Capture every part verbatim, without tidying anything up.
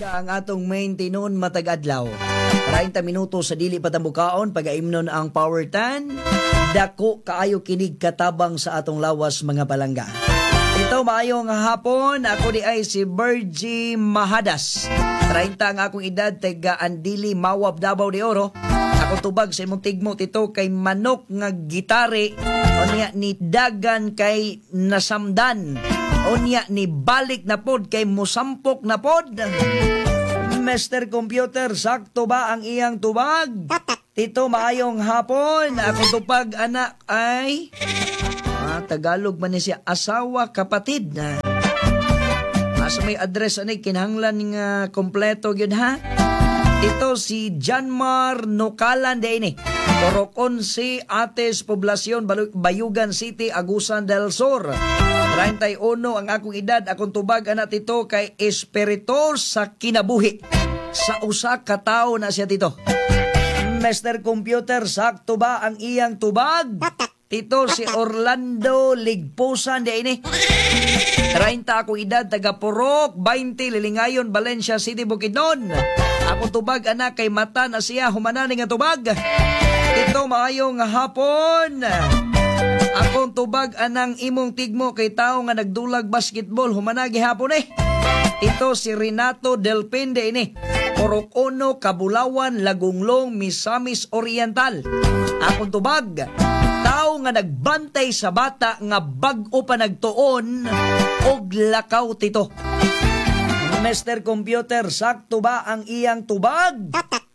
Ang atong main tinon matag adlaw. thirty minutos sa dili patambukaon pagaimnon ang Power Tan. Dako kaayo kinig katabang sa atong lawas mga palangga. Ito maayong hapon, ako di ay si Bergie Mahadas. thirty ang akong edad, taga Andili, Mawab, Davao de Oro. Ako tubag sa imong tigmo tito kay manok nga gitare. Onya ni dagan kay nasamdan. Onya ni balik na pod kay musampok na pod. Mister Computer, sakto ba ang iyang tubag? Tito, maayong hapon. Ako tupag anak ay... Ah, Tagalog man ni siya. Asawa, kapatid na. Asa may address anay, kinahanglan nga kompleto yun ha? Ito si Janmar Nokalan de ini. Corok eleven, Ates, Poblacion, Bayugan City, Agusan del Sur. thirty-one ang akong edad, akong tubag anak tito kay espiritu sa kinabuhi. Sa usa ka tawo na siya tito. Mister Computer, sakto ba ang iyang tubag? Tito si Orlando Ligpusan de ini. thirty akong edad, taga Purok, twenty, Lilingayon, Valencia City, Bukidnon. Ako tubag anak kay mata na siya humanani nga tubag. Ito maayong hapon. Akong tubag anang imong tigmo kay tao nga nagdulag basketball humanagi hapon eh. Ito si Renato Del Pende ini. Orocono, Kabulawan, Lagunglong, Misamis Oriental. Akong tubag, tao nga nagbantay sa bata nga bag-o pa nagtuon og lakaw tito. Mister Computer, sakto ba ang iyang tubag?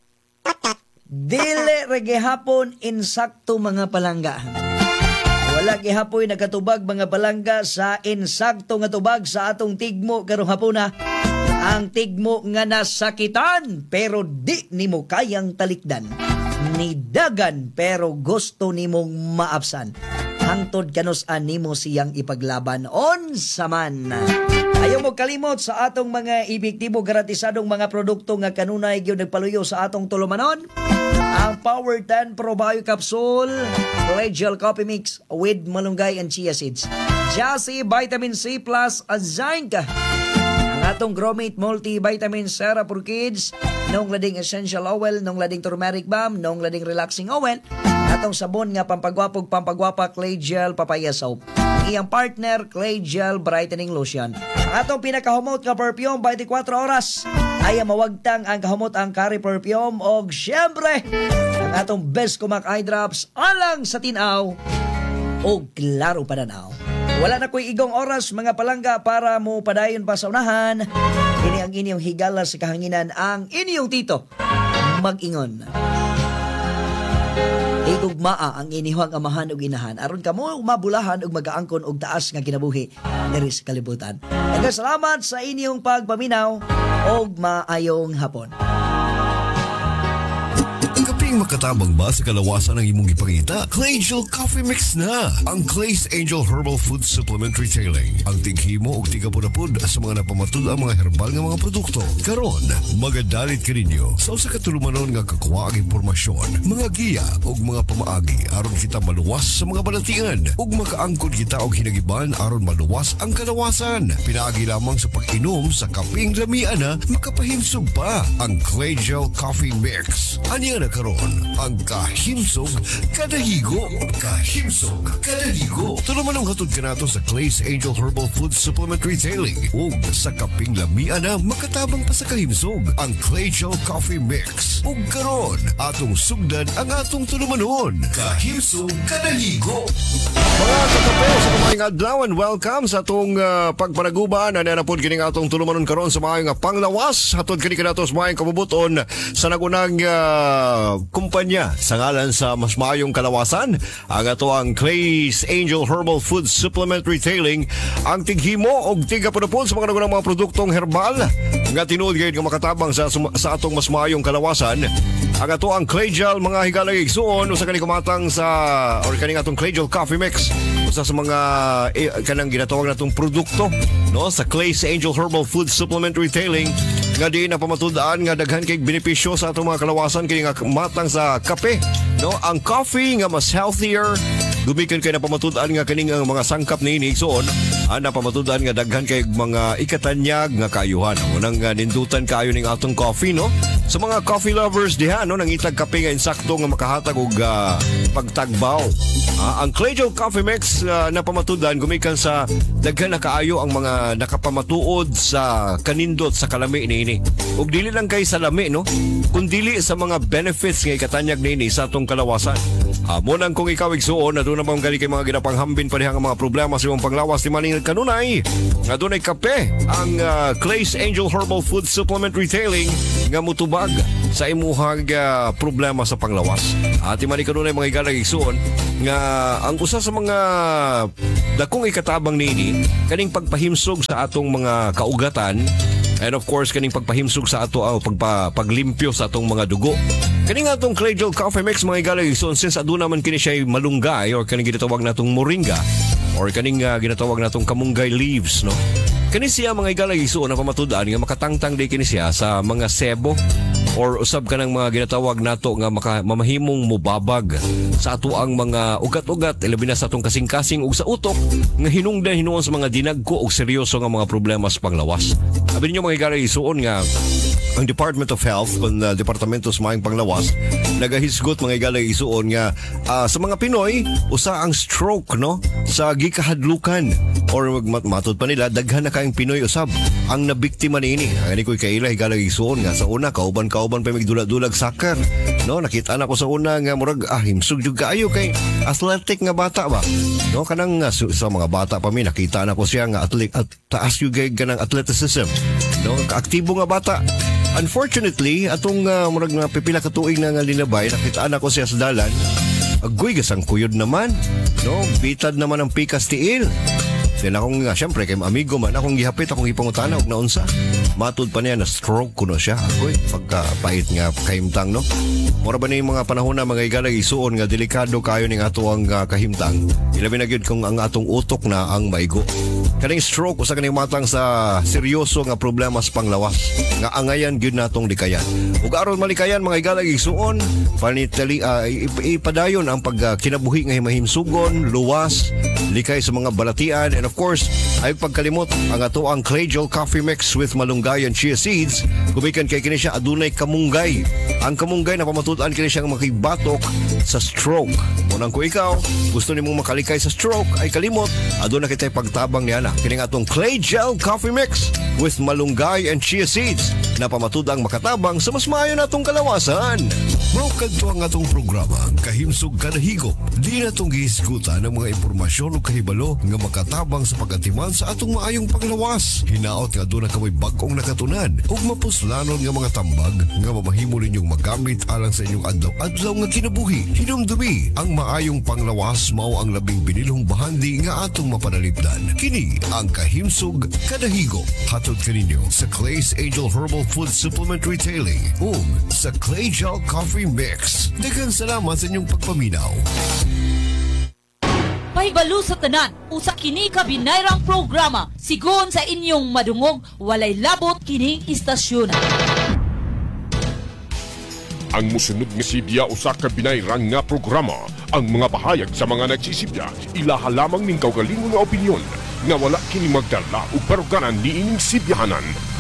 Dili regehapon insakto mga palangga. Wala gihapoy nagkatubag mga palangga sa insakto nga tubag sa atong tigmo karong hapuna. Ang tigmo nga nasakitan pero di nimo kayang talikdan. Nidagan pero gusto nimong maapsan. Hangtod kanos-an nimo siyang ipaglaban onsa man. Ayaw mo kalimot sa atong mga ebektibo gratisadong mga produkto nga kanunay gyud nagpaluyo sa atong tulumanon. Ang Power Tan Pro Bio Capsule, Collegial Coffee Mix with malunggay and chia seeds. Jassy Vitamin C Plus at Zinc. Ang atong Gromate Multivitamin Sera for Kids, nung lading essential oil, nung lading turmeric balm, nung lading relaxing oil, atong sabon nga pampagwapog pampagwapa Clay Gel Papaya Soap. Ang iyang partner Clay Gel Brightening Lotion. Ang atong pinakahumot nga perfume twenty-four oras ay mawagtang ang kahumot ang curry perfume og syempre ang atong best kumak eye drops alang sa tinaw og klaro pananaw. Wala na ko'y igong oras mga palangga para mo padayon pa sa unahan. Ini ang inyong higala sa kahanginan, ang inyong tito mag-ingon. Igugmaa ang inihang amahan ug inahan aron kamo mabulahan ug magaangkon og taas nga kinabuhi diri sa kalibutan. Nagasalamat sa inyong pagpaminaw og maayong hapon. Kaping makatabang ba sa kalawasan ng imong ipangita? Collegial Coffee Mix na! Ang Clay's Angel Herbal Food Supplement Retailing. Ang tighimo o tigapudapod sa mga napamatud ang mga herbal nga mga produkto. Karon, magadalit ka ninyo sa usa ka tulumanon nga kakuha ang impormasyon, mga giya o mga pamaagi aron kita maluwas sa mga balatian ug makaangkon kita og hinagiban aron maluwas ang kalawasan. Pinaagi lamang sa pag-inom sa kaping lamian na makapahinsog pa ang Collegial Coffee Mix. Aniya na karon ang kahimsog kada higo. Kahimsog kada higo. Tulumanong hatod ka nato sa Clay's Angel Herbal Food Supplement Retailing ug sa kaping lamian na makatabang pa sa kahimsog ang Collegial Coffee Mix. Ug karon atong sugdan ang atong tulumanon. Kahimsog kada higo. Mga kakape sa kumaing adlawan, welcome sa atong uh, pagpanaguban. Ano na po kining atong tulumanon karon sa mga panglawas. Hatod kini kanato sa mga kabubuton sa nagunang uh, kumpanya sa ngalan sa mas maayong kalawasan. Ang ato ang Clay's Angel Herbal Food Supplement Retailing. Ang tighimo og tigapudapod sa mga nagunang mga produktong herbal nga tinuod gayud nga makatabang sa, sa atong mas maayong kalawasan. Ang ato ang Clay Gel mga higalang igsuon usa kani kumatang sa or kaning atong Clay Gel Coffee Mix usa sa mga eh, kanang ginatawag natong produkto no sa Clay's Angel Herbal Food Supplement Retailing nga di na pamatud-an nga daghan kay benepisyo sa atong mga kalawasan kini nga matang sa kape No, ang coffee nga mas healthier, gumikan kay napamatud-an nga kaning ang mga sangkap niini igsoon, ah, napamatud-an nga daghan kay mga ikatanyag nga kaayuhan. Unang uh, nindutan kaayo ning atong coffee, no? Sa mga coffee lovers diha, no, nangitag kape nga insakto nga makahatag og uh, pagtagbaw. Ah, ang Clay Gel Coffee Mix uh, napamatud-an gumikan sa daghan na kaayo ang mga nakapamatuod sa kanindot sa kalami niini. Ug dili lang kay sa lami, no, kundi sa mga benefits nga ikatanyag niini sa atong kalawasan. Amo nang kung ikaw igsuon na doon namang gali kay mga ginapanghambin pa diha nga mga problema sa imong panglawas di maning kanunay. Nga doon ay kape ang uh, Clay's Angel Herbal Food Supplement Retailing nga mutubag sa imuhang uh, problema sa panglawas. At di maning kanunay mga igalag igsuon nga ang usa sa mga dakong ikatabang niini kaning pagpahimsog sa atong mga kaugatan. And of course, kaning pagpahimsog sa ato ang uh, pagpa, paglimpyo sa atong mga dugo. Kaning atong Clay Gel Coffee Mix mga igalag so since aduna man kini siya malunggay or kaning ginatawag natong moringa or kaning uh, ginatawag natong kamunggay leaves, no. Kani siya mga igalag so na pamatud-an nga makatangtang day kini siya sa mga sebo or usab ka ng mga ginatawag nato nga maka, mamahimong mubabag sa ato ang mga ugat-ugat ilabi na sa atong kasing-kasing ug sa utok nga hinungdan hinuon sa mga dinagko ug seryoso nga mga problema sa panglawas. Abi ninyo mga igalag isuon nga ang Department of Health kung uh, Departamento sa Mayang Panglawas nagahisgot mga igalag isuon nga uh, sa mga Pinoy usa ang stroke, no, sa gikahadlukan or matod pa nila daghan na kayong Pinoy usab ang nabiktima niini. Ani koy kaila igalag isuon nga sa una kauban-kauban pa magdula-dulag soccer, no, nakita na ko sa una nga murag ah himsog jud kaayo kay athletic nga bata ba, no, kanang uh, sa mga bata pa mi nakita na ko siya nga athlete at taas yung ganang athleticism, no, kaaktibo nga bata. Unfortunately, atong uh, murag nga pipila ka tuig na nga linabay, nakitaan ako siya sa dalan. Agoy, gasang kuyod naman. No, bitad naman ang pikas tiil. Then akong nga, syempre, kay amigo man, akong gihapit, akong ipangutana, og naunsa. Matud pa niya na stroke ko na siya. Agoy, pagkapait nga kahimtang, no? Mura ba na yung mga panahon na mga igalag isuon nga delikado kayo ning ato ang uh, kahimtang. Ilabi na gyud kung ang atong utok na ang maigo. Kaning stroke usa kaning matang sa seryoso nga problema sa panglawas nga angayan gyud natong likayan. Ug aron malikayan mga igalag isuon, panitali uh, ipadayon ang pag uh, kinabuhi nga himahimsugon, luwas, likay sa mga balatian, and of course, ay pagkalimot ang ato ang Clay Gel Coffee Mix with malunggay and chia seeds. Kumikan kay kini siya adunay kamunggay. Ang kamunggay na pamatutan kini siya nga makibatok sa stroke. Unang ko ikaw, gusto nimong makalikay sa stroke, ay kalimot, aduna kitay pagtabang niya na kining atong Clay Gel Coffee Mix with malunggay and chia seeds na pamatudang makatabang sa mas maayo natong kalawasan. Broken to ang atong programa, kahimsog kadahigop. Di na itong gihisgutan ng mga impormasyon o kahibalo nga makatabang sa pagatiman sa atong maayong panglawas. Hinaot nga doon na kamoy bagong nakatunan ug mapuslanon nga mga tambag nga mamahimo ninyong magamit alang sa inyong adlaw-adlaw nga kinabuhi. Hinumdumi ang maayong panglawas mao ang labing binilhong bahandi nga atong mapanalipdan. Kini ang kahimsog kadahigop. Hatod kaninyo sa Clay's Angel Herbal Food Supplement Retailing ug sa Clay Gel Coffee Mix. Daghang salamat sa inyong pagpaminaw. Pahibalo sa tanan, usa kini ka binayrang programa. Sigon sa inyong madungog, walay labot kining istasyon. Ang musunod nga sibya usa ka binayrang nga programa. Ang mga pahayag sa mga nagsisibya ilaha lamang ning kaugalingon nga opinyon nga wala kini magdala og baruganan niining sibyahanan.